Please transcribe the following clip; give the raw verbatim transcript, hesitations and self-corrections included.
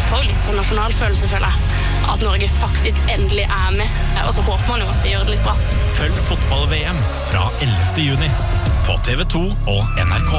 får litt sånn nasjonalfølelse, føler jeg. At Norge faktisk endelig er med, og så håper man jo at de gjør det litt bra. Følg fotball-V M fra ellevte juni på T V to og N R K.